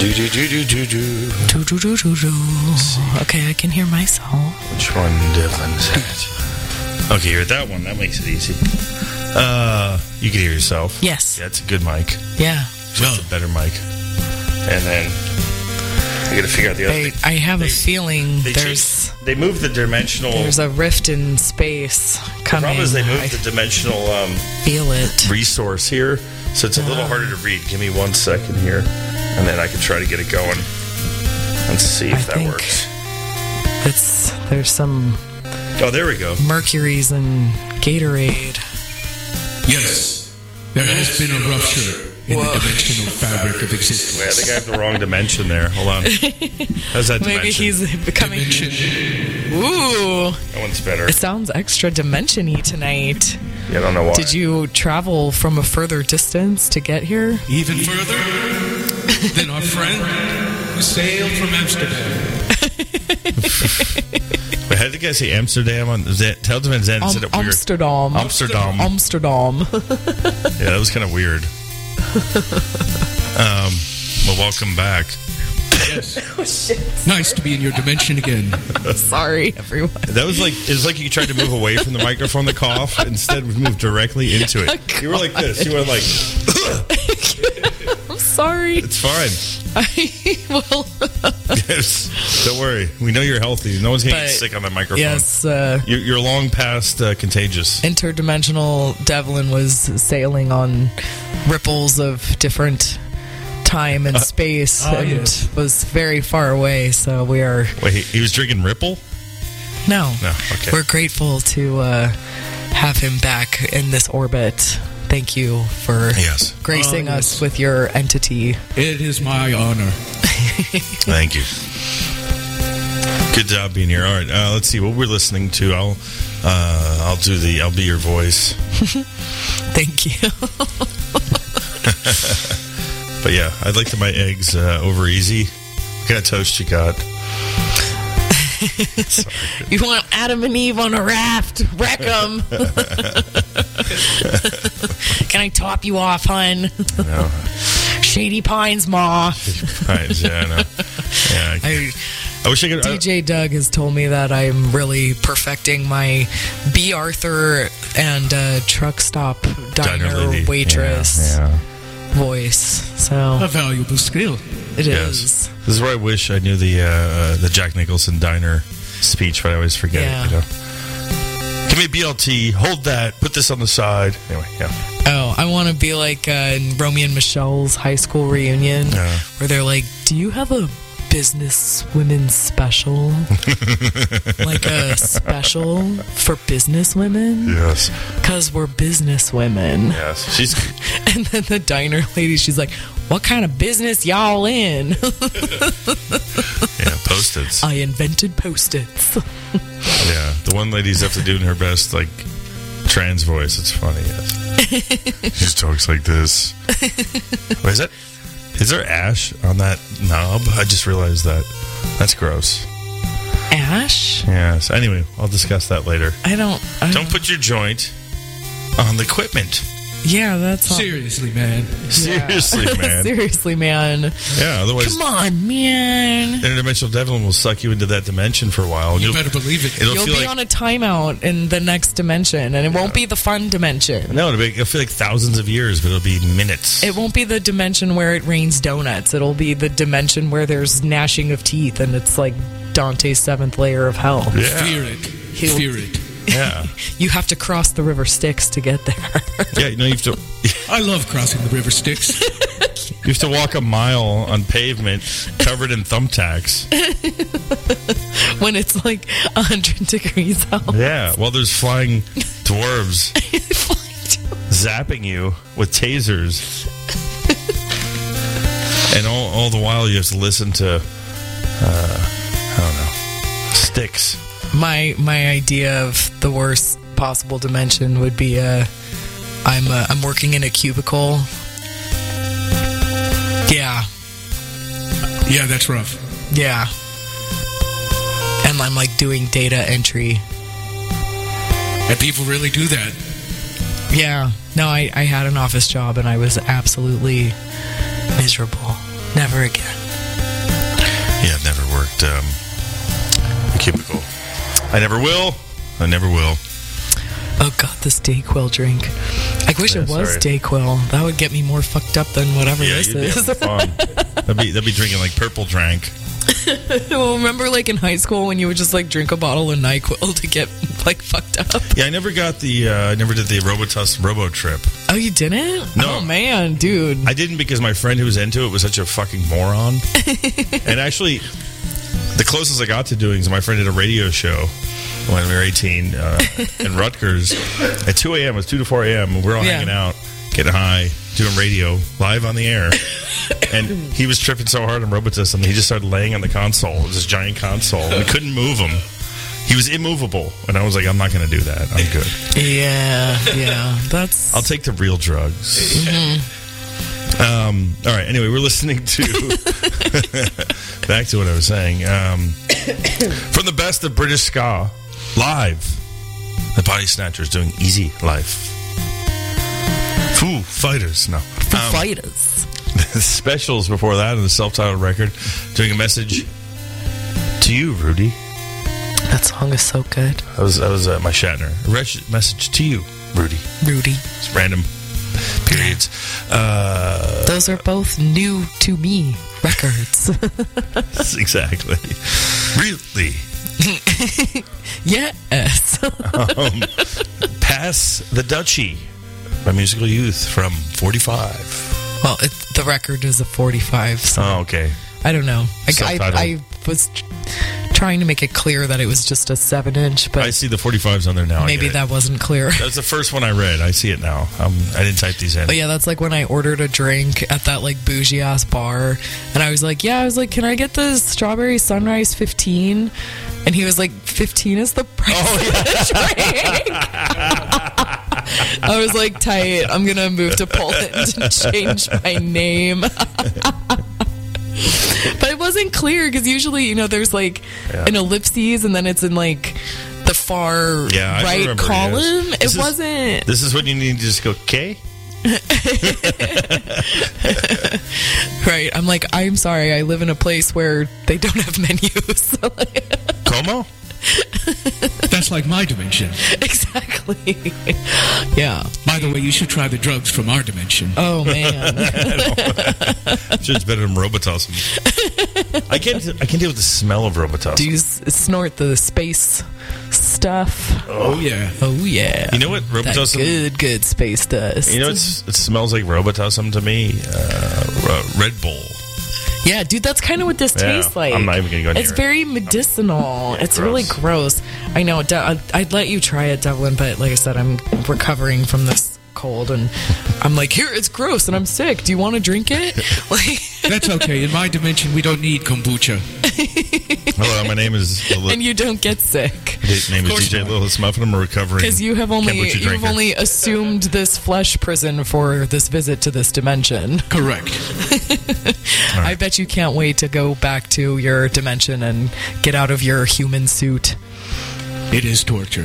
Okay, I can hear myself. Which one, Devlin's at? Okay, you're at that one. That makes it easy. You can hear yourself. Yes. Yeah, it's a good mic. Yeah. Well, it's a better mic. And then you got to figure out the other thing. I have a feeling they moved the dimensional. There's a rift in space coming. The problem is they moved the dimensional feel it resource here, so it's a little harder to read. Give me 1 second here, and then I can try to get it going and see if that works. There's some. Oh, there we go. Mercury's in Gatorade. Yes, there has been a rupture in the dimensional fabric of existence. Wait, I think I have the wrong dimension there. Hold on. How's that dimension? Maybe he's becoming... Ooh. That one's better. It sounds extra dimension-y tonight. Yeah, I don't know why. Did you travel from a further distance to get here? Even further than our friend who sailed from Amsterdam. Wait, how did the guy say Amsterdam? Tell them in Zen. Amsterdam. Amsterdam. Yeah, that was kind of weird. Well, welcome back. Yes. Oh, shit. Nice to be in your dimension again. Sorry, everyone. That was like, it was like you tried to move away from the microphone to cough. Instead, we moved directly into it. Oh, you were like this. You were like... I'm sorry. It's fine. Well... Yes. Don't worry. We know you're healthy. No one's getting sick on that microphone. Yes. You're long past contagious. Interdimensional Devlin was sailing on ripples of different time and space was very far away, so we are... Wait, he was drinking Ripple? No. No, okay. We're grateful to have him back in this orbit. Thank you for gracing us with your entity. It is my honor. Thank you. Good job being here. All right, let's see what we're listening to. I'll be your voice. Thank you. But yeah, I'd like to my eggs over easy. What kind of toast you got? You want Adam and Eve on a raft? Wreck them. Can I top you off, hun? No. Shady Pines, Ma. Shady Pines, yeah, I know. Yeah, I wish I could. DJ Doug has told me that I'm really perfecting my B. Arthur and truck stop diner waitress voice. So a valuable skill. It is. This is where I wish I knew the Jack Nicholson diner speech, but I always forget it. You know? Give me a BLT. Hold that. Put this on the side. Anyway, yeah. Oh, I want to be like Romeo and Michelle's high school reunion, where they're like, "Do you have a business women special? Like a special for business women?" Yes. Because we're business women. Yes. And then the diner lady, she's like, "What kind of business y'all in?" Yeah, Post-its. I invented Post-its. Yeah, the one lady's up to doing her best, like, trans voice. It's funny, yes. She just talks like this. What is that? Is there ash on that knob? I just realized that. That's gross. Ash? Yes. Anyway, I'll discuss that later. I don't put your joint on the equipment. Yeah, that's seriously, man. Seriously, man. Seriously, man. Yeah, otherwise... Come on, man. Interdimensional Devlin will suck you into that dimension for a while. You better believe it. You'll be on a timeout in the next dimension, and it won't be the fun dimension. No, it'll feel like thousands of years, but it'll be minutes. It won't be the dimension where it rains donuts. It'll be the dimension where there's gnashing of teeth, and it's like Dante's seventh layer of hell. Yeah. Fear it. Fear it. Yeah. You have to cross the river Styx to get there. Yeah, you have to... I love crossing the river Styx. You have to walk a mile on pavement covered in thumbtacks. When it's like 100 degrees out. Yeah, well, there's flying dwarves zapping you with tasers. And all the while you have to listen to, I don't know, Styx. My idea of the worst possible dimension would be I'm working in a cubicle. Yeah. Yeah, that's rough. Yeah. And I'm like doing data entry. And people really do that. Yeah. No, I had an office job and I was absolutely miserable. Never again. worked a cubicle. I never will. Oh God, this Dayquil drink. I wish it was Dayquil. That would get me more fucked up than whatever this is. Fun. They'll be drinking like purple drank. Well, remember like in high school when you would just like drink a bottle of NyQuil to get like fucked up? Yeah, I never did the Robitussin Robo Trip. Oh, you didn't? No. Oh man, dude. I didn't because my friend who was into it was such a fucking moron. And actually, the closest I got to doing is my friend did a radio show when we were 18 in Rutgers at 2 a.m. It was 2 to 4 a.m. and we're all hanging out, getting high, doing radio live on the air. And he was tripping so hard on Robitussin, he just started laying on the console. It was this giant console. We couldn't move him. He was immovable. And I was like, I'm not going to do that. I'm good. Yeah. That's... I'll take the real drugs. All right. Anyway, we're listening to... back to what I was saying. From the best of British ska, live. The Body Snatchers doing Easy Life. Foo Fighters. No. Foo Fighters. The specials before that on the self-titled record, doing a message to you, Rudy. That song is so good. That was my Shatner. A message to you, Rudy. It's random periods. Those are both new to me records. Exactly. Really? Yes. Pass the Dutchie by Musical Youth from 45. Well, the record is a 45. So oh, okay. I don't know. I was trying to make it clear that it was just a 7-inch, but I see the 45s on there now. Maybe that wasn't clear. That was the first one I read. I see it now. I didn't type these in. But yeah, that's like when I ordered a drink at that like bougie ass bar, and I was like, can I get the strawberry sunrise 15? And he was like, 15 is the price of the drink. I was like, tight. I'm gonna move to Poland and change my name. But it wasn't clear because usually, there's like an ellipses and then it's in like the far right column. It wasn't. This is when you need to just go, K? Right. I'm like, I'm sorry. I live in a place where they don't have menus. Como? That's like my dimension. Exactly. Yeah. By the way, you should try the drugs from our dimension. Oh, man. I'm sure it's better than Robitussin. I can't deal with the smell of Robitussin. Do you snort the space stuff? Oh, yeah. Oh, yeah. You know what Robitussin... Good space dust. You know, it smells like Robitussin to me? Red Bull. Yeah, dude, that's kind of what this tastes like. I'm not even going to go near It's very medicinal. It's really gross. I know. I'd let you try it, Devlin, but like I said, I'm recovering from this cold, and I'm like, here, it's gross, and I'm sick. Do you want to drink it? That's okay. In my dimension, we don't need kombucha. Hello, my name is... And you don't get sick. His name is DJ Lilith Muffin. I'm a recovering... Because you've only assumed this flesh prison for this visit to this dimension. Correct. Right. I bet you can't wait to go back to your dimension and get out of your human suit. It is torture.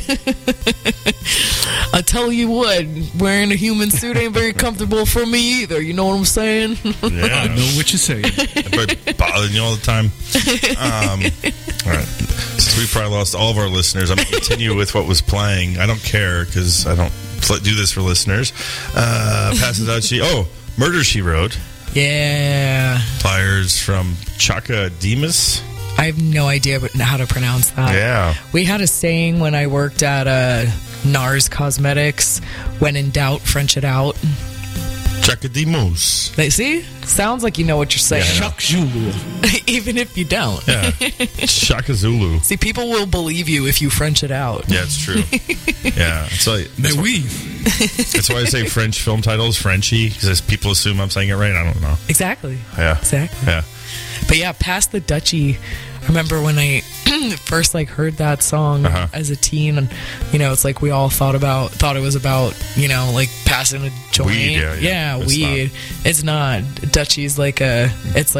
I tell you what, wearing a human suit ain't very comfortable for me either. You know what I'm saying? Yeah. I know what you're saying. I'm bothering you all the time. All right. Since we probably lost all of our listeners, I'm going to continue with what was playing. I don't care because I don't do this for listeners. Pass it out. Murder, She Wrote. Yeah. Pliers from Chaka Demus. I have no idea how to pronounce that. Yeah. We had a saying when I worked at NARS Cosmetics, when in doubt, French it out. Chaka Demus. See? Sounds like you know what you're saying. Shak Zulu. Even if you don't. Yeah. Shaka Zulu. See, people will believe you if you French it out. Yeah, it's true. Yeah. That's why I say French film titles, Frenchy, because people assume I'm saying it right. I don't know. Exactly. Yeah. Exactly. Yeah. But yeah, Past the Dutchie. I remember when I first heard that song as a teen, and it's like we all thought it was about passing a joint. Weed, yeah, weed. It's not. Dutchie's like a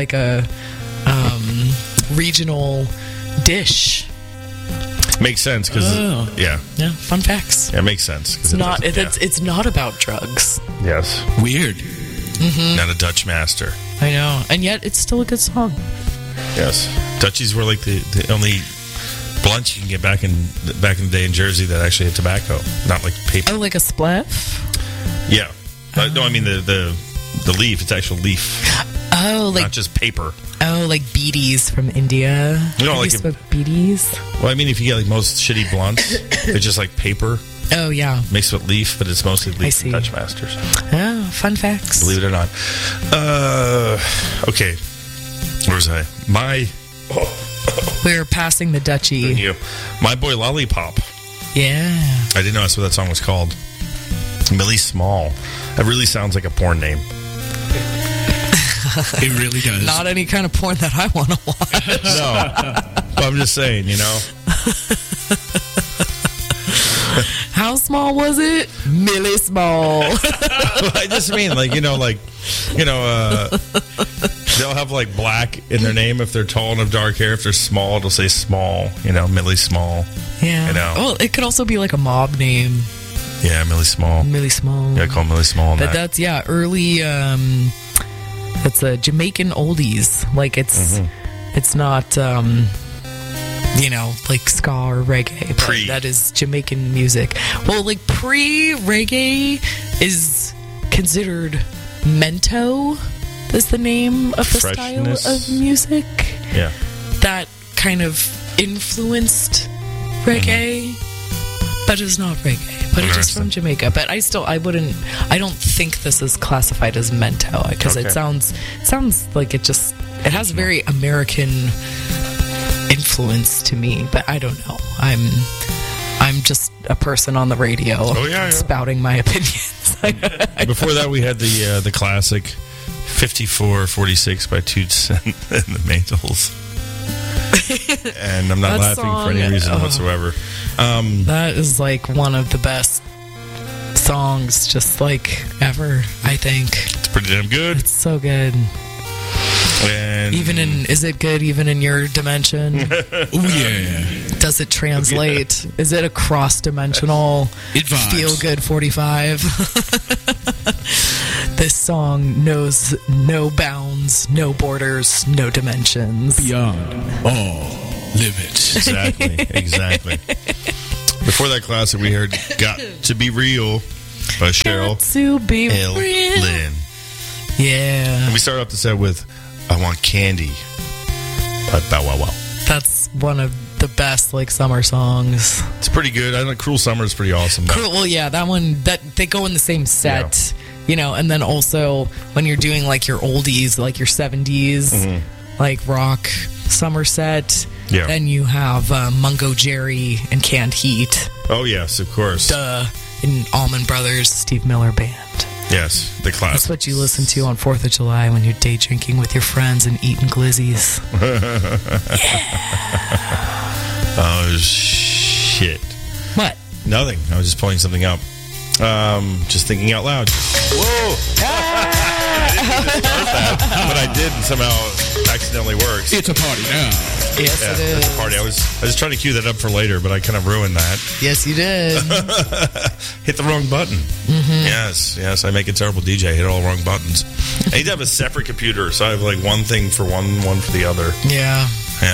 regional dish. Makes sense because yeah, fun facts. Yeah, it makes sense. It's not about drugs. Yes, weird. Mm-hmm. Not a Dutch master. I know, and yet it's still a good song. Yes. Dutchies were like the only blunts you can get back in the day in Jersey that actually had tobacco, not like paper. Oh, like a spliff? Yeah. No, I mean the leaf. It's actual leaf. Oh, like not just paper. Oh, like beaties from India. You know, Have like you smoked beaties? Well, I mean, if you get like most shitty blunts, they're just like paper Oh yeah, mixed with leaf, but it's mostly I leaf see. from Dutch Masters. Oh, fun facts. Believe it or not. Okay. Where was I? We're passing the Dutchie. You. My Boy Lollipop. Yeah. I didn't know that's what that song was called. Millie Small. That really sounds like a porn name. It really does. Not any kind of porn that I want to watch. No. But I'm just saying, you know. How small was it? Millie Small. I just mean, they'll have like black in their name if they're tall and have dark hair. If they're small, it'll say Small. Millie Small. Yeah. You know. Well, it could also be like a mob name. Yeah, Millie Small. Millie Small. Yeah, I call Millie Small. But that's early. That's a Jamaican oldies. Like it's not like ska or reggae. But that is Jamaican music. Well, like pre-reggae is considered mento. Is the name of the Freshness. style of music? Yeah. That kind of influenced reggae, but it's not reggae. But it's just from Jamaica. But I don't think this is classified as mento because it sounds like it has very American influence to me. But I don't know. I'm just a person on the radio spouting my opinions. Before that, we had the classic 5446 by Toots and the Maytals. And I'm not laughing for any reason whatsoever. That is like one of the best songs just like ever, I think. It's pretty damn good. It's so good. And Is it good even in your dimension? Oh yeah. Does it translate? Is it a cross-dimensional feel-good 45? This song knows no bounds, no borders, no dimensions. Beyond all limits. Exactly. Before that classic, we heard "Got to Be Real" by Cheryl Got to be L. real. Lynn. Yeah. And we started off the set with "I Want Candy" by Bow Wow Wow. That's one of the best summer songs. It's pretty good. I know "Cruel Summer" is pretty awesome. Well, yeah, that one they go in the same set. Yeah. And then also when you're doing your oldies, your 70s, rock summer set, then you have Mungo Jerry and Canned Heat. Oh, yes, of course. Duh. And Allman Brothers, Steve Miller Band. Yes, the classic. That's what you listen to on 4th of July when you're day drinking with your friends and eating glizzies. Oh, shit. What? Nothing. I was just pulling something up. Just thinking out loud. Whoa! I didn't mean to start that, but I did, and somehow accidentally works. It's a party now. Yes, it is. It's a party. I was trying to cue that up for later, but I kind of ruined that. Yes, you did. Hit the wrong button. Yes. I make a terrible DJ. I hit all wrong buttons. I need to have a separate computer, so I have one thing for one for the other. Yeah.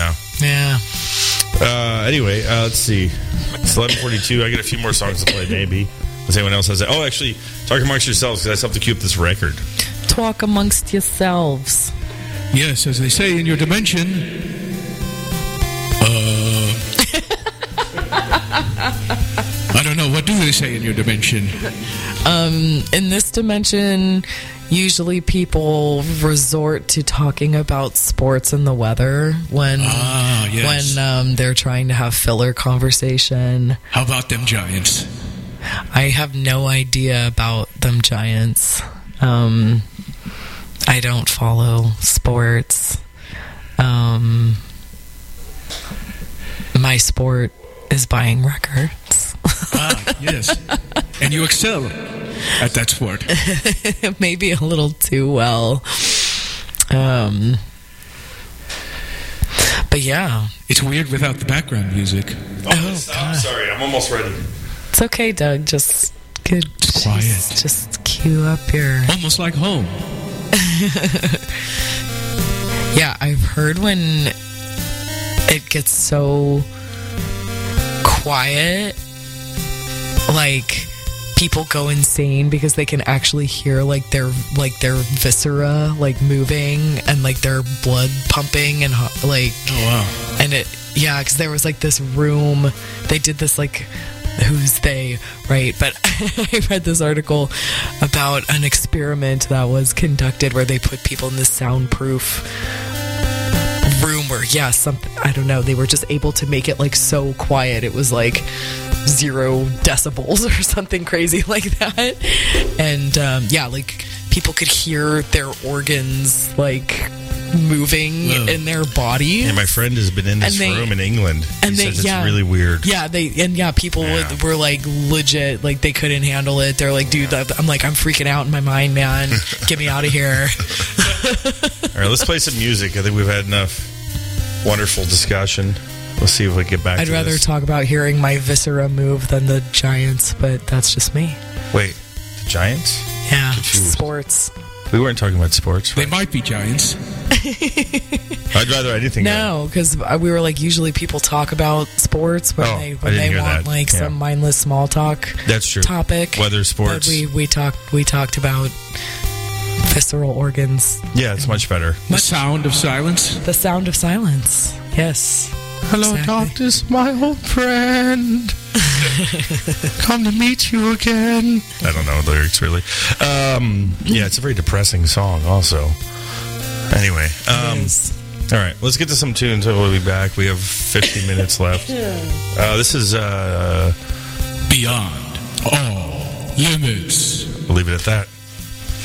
Anyway, let's see. It's 11:42. I got a few more songs to play, maybe. Does anyone else has that? Oh, actually, talk amongst yourselves because I still have to queue up this record. Talk amongst yourselves. Yes, as they say in your dimension. I don't know. What do they say in your dimension? In this dimension, usually people resort to talking about sports and the weather when they're trying to have filler conversation. How about them Giants? I have no idea about them Giants. I don't follow sports. My sport is buying records. Yes. And you excel at that sport. Maybe a little too well. But yeah. It's weird without the background music. I'm sorry. I'm almost ready. It's okay, Doug. Just quiet. Just cue up your... Almost like home. Yeah, I've heard when it gets so quiet, like people go insane because they can actually hear like their viscera like moving and like their blood pumping and like. Oh wow! And because there was like this room. They did this like. Who's they, right? But I read this article about an experiment that was conducted where they put people in this soundproof room where, I don't know, they were just able to make it like so quiet. It was like 0 decibels or something crazy like that. And like people could hear their organs like moving in their body. Yeah, my friend has been in this room in England. He says it's really weird. Yeah, people were like legit, like they couldn't handle it. They're like, dude, I'm freaking out in my mind, man. Get me out of here. All right, let's play some music. I think we've had enough wonderful discussion. We'll see if we get back to this. I'd rather talk about hearing my viscera move than the Giants, but that's just me. Wait, the Giants? Yeah, sports. We weren't talking about sports. They might be Giants. I'd rather anything. No, because we were like, usually people talk about sports when they want like some mindless small talk. That's true. Topic. Whether sports. But we talked about visceral organs. Yeah, it's much better. The sound of silence. The sound of silence. Yes. Hello, darkness, my old friend. Come to meet you again. I don't know the lyrics really. It's a very depressing song also. Anyway, all right, let's get to some tunes. We'll be back. We have 50 minutes left. This is Beyond All Limits. We'll leave it at that.